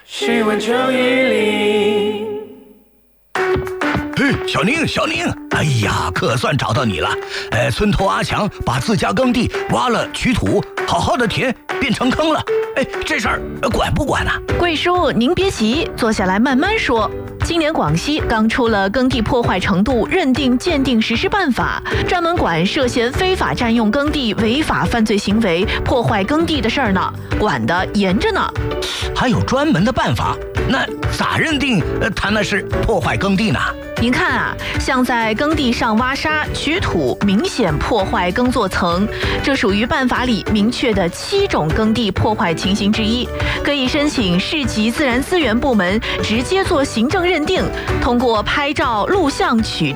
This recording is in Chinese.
新闻910。 嘿，小宁，哎呀，可算找到你了。村头阿强把自家耕地挖了取土，好好的田变成坑了。哎，这事儿管不管啊？ 贵叔，您别急，坐下来慢慢说。今年广西刚出了耕地破坏程度认定鉴定实施办法，专门管涉嫌非法占用耕地、违法犯罪行为、破坏耕地的事儿呢，管得严着呢。 还有专门的办法？那咋认定他那是破坏耕地呢？ 您看啊，像在耕地上挖沙取土，明显破坏耕作层，这属于办法里明确的7种耕地破坏情形之一，可以申请市级自然资源部门直接做行政认定，通过拍照、录像取